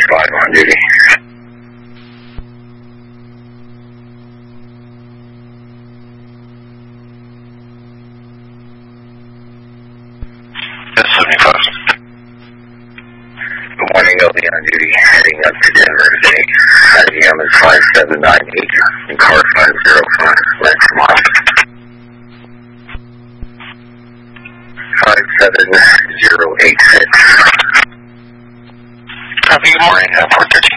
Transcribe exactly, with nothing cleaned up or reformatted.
five on duty. seventy-five. Good morning, L B on duty, heading up to Denver today. I M is five seven nine eight and car five zero five, left from off. five seven zero eight six. Copy, good morning, uh, four thirteen.